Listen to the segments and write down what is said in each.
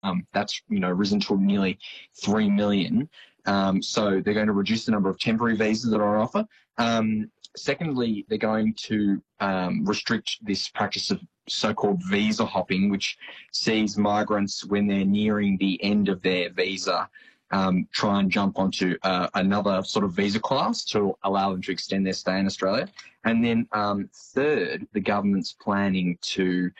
That's risen to nearly 3 million. So they're going to reduce the number of temporary visas that are on offer. Secondly, they're going to restrict this practice of so-called visa hopping, which sees migrants, when they're nearing the end of their visa, try and jump onto another sort of visa class to allow them to extend their stay in Australia. And then third, the government's planning to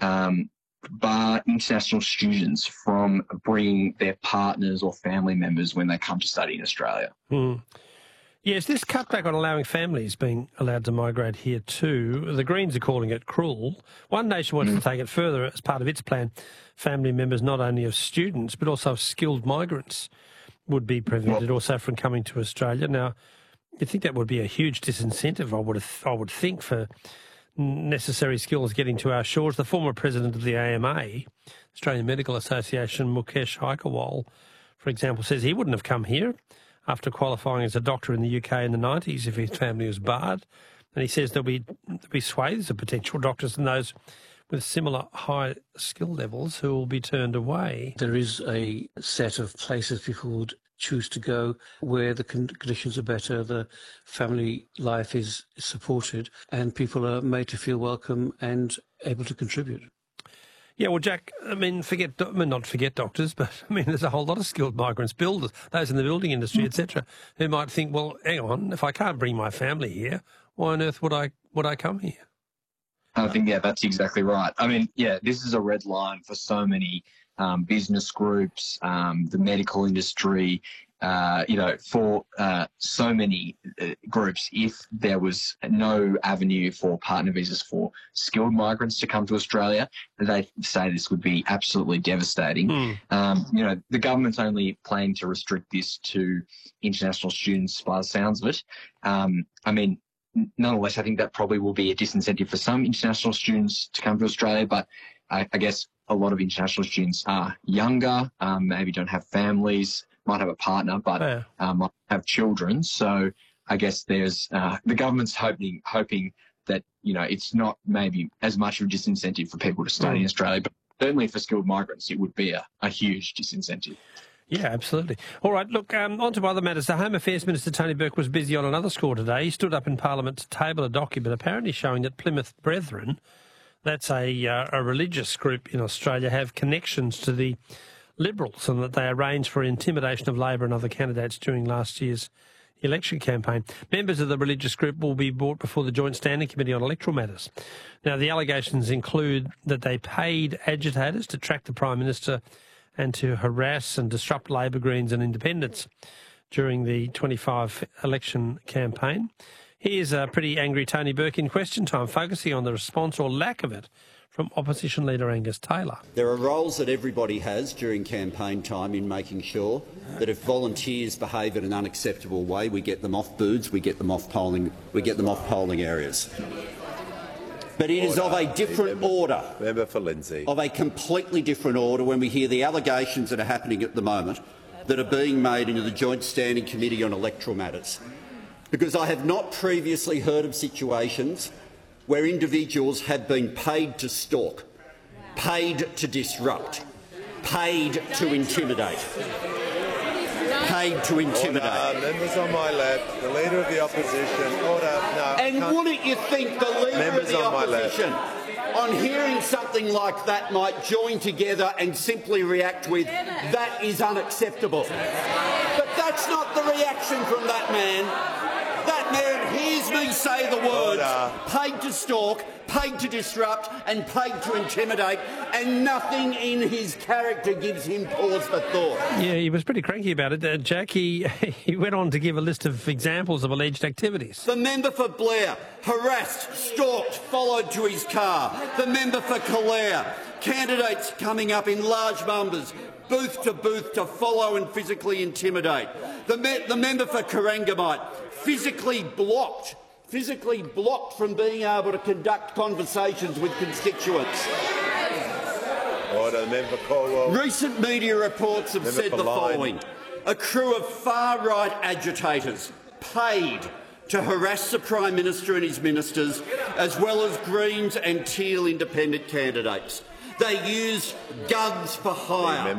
bar international students from bringing their partners or family members when they come to study in Australia. Yes, this cutback on allowing families being allowed to migrate here too, the Greens are calling it cruel. One Nation wants to take it further as part of its plan. Family members not only of students but also of skilled migrants would be prevented also from coming to Australia. Now, you'd think that would be a huge disincentive, I would think, for necessary skills getting to our shores. The former president of the AMA, Australian Medical Association, Mukesh Haikerwal, for example, says he wouldn't have come here after qualifying as a doctor in the UK in the 90s if his family was barred. And he says there'll be swathes of potential doctors and those with similar high skill levels who will be turned away. There is a set of places people would choose to go where the conditions are better, the family life is supported, and people are made to feel welcome and able to contribute. Yeah, well, Jack, not forget doctors, but there's a whole lot of skilled migrants, builders, those in the building industry, etc., who might think, well, hang on, if I can't bring my family here, why on earth would I come here? I think, that's exactly right. This is a red line for so many business groups, the medical industry, for so many groups. If there was no avenue for partner visas for skilled migrants to come to Australia, they say this would be absolutely devastating. The government's only planning to restrict this to international students by the sounds of it. Nonetheless, I think that probably will be a disincentive for some international students to come to Australia, but I guess a lot of international students are younger, maybe don't have families, might have a partner, but might have children. So I guess there's the government's hoping that, it's not maybe as much of a disincentive for people to study in Australia, but certainly for skilled migrants, it would be a huge disincentive. Yeah, absolutely. All right, look, on to other matters. The Home Affairs Minister, Tony Burke, was busy on another score today. He stood up in Parliament to table a document apparently showing that Plymouth Brethren, that's a religious group in Australia, have connections to the Liberals and that they arranged for intimidation of Labor and other candidates during last year's election campaign. Members of the religious group will be brought before the Joint Standing Committee on Electoral Matters. Now, the allegations include that they paid agitators to track the Prime Minister and to harass and disrupt Labor, Greens and Independents during the 25 election campaign. Here's a pretty angry Tony Burke in Question Time, focusing on the response or lack of it from Opposition Leader Angus Taylor. There are roles that everybody has during campaign time in making sure that if volunteers behave in an unacceptable way, we get them off booths, we get them off polling areas. But it is of a different order, Member for Lindsay, of a completely different order when we hear the allegations that are happening at the moment that are being made into the Joint Standing Committee on Electoral Matters. Because I have not previously heard of situations where individuals have been paid to stalk, paid to disrupt, paid to intimidate. Paid to intimidate. Members on my left, the Leader of the Opposition. Order. No, and wouldn't you think the Leader of the Opposition, on hearing something like that, might join together and simply react with, that is unacceptable? But that's not the reaction from that man. That man hears me say the words, paid to stalk, paid to disrupt and paid to intimidate, and nothing in his character gives him pause for thought. Yeah, he was pretty cranky about it, Jack. He went on to give a list of examples of alleged activities. The member for Blair, harassed, stalked, followed to his car. The member for Calare, candidates coming up in large numbers, booth to follow and physically intimidate. The member for Corangamite, physically blocked from being able to conduct conversations with constituents. Order, Member Caldwell. Recent media reports have said the following. A crew of far-right agitators paid to harass the Prime Minister and his ministers, as well as Greens and Teal independent candidates. They used guns for hire.